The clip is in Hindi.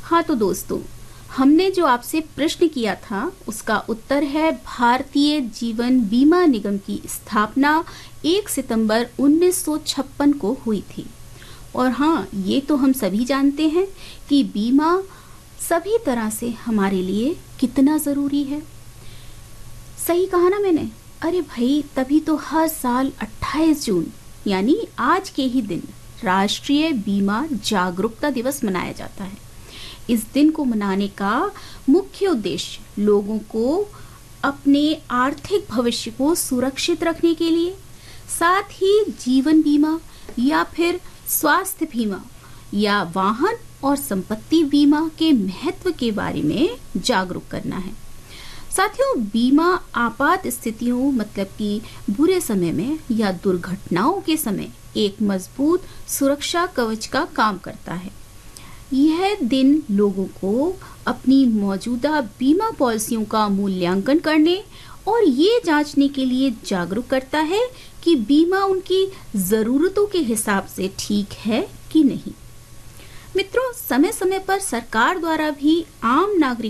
हाँ तो दोस्तों, हमने जो आपसे प्रश्न किया था उसका उत्तर है भारतीय जीवन बीमा निगम की स्थापना 1 सितंबर 1956 को हुई थी। और हाँ, ये तो हम सभी जानते हैं कि बीमा सभी तरह से हमारे लिए कितना ज़रूरी है। सही कहा ना मैंने? अरे भाई, तभी तो हर साल 28 जून यानी आज के ही दिन राष्ट्रीय बीमा जागरूकता दिवस मनाया जाता है। इस दिन को मनाने का मुख्य उद्देश्य लोगों को अपने आर्थिक भविष्य को सुरक्षित रखने के लिए, साथ ही जीवन बीमा या फिर स्वास्थ्य बीमा या वाहन और संपत्ति बीमा के महत्व के बारे में जागरूक करना है। साथियों, बीमा आपात स्थितियों मतलब कि बुरे समय में या दुर्घटनाओं के समय एक मजबूत सुरक्षा कवच का काम करता है। यह दिन लोगों को अपनी मौजूदा बीमा पॉलिसियों का मूल्यांकन करने और ये जांचने के लिए जागरूक करता है कि बीमा उनकी ज़रूरतों के हिसाब से ठीक है कि नहीं। मित्रों, समय समय पर सरकार द्वारा भी आम नागरिक